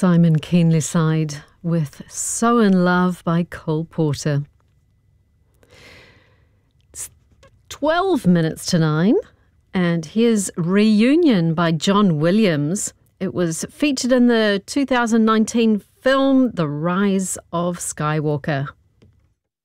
Simon Keenlyside with So in Love by Cole Porter. It's 12 minutes to 9, and here's Reunion by John Williams. It was featured in the 2019 film The Rise of Skywalker.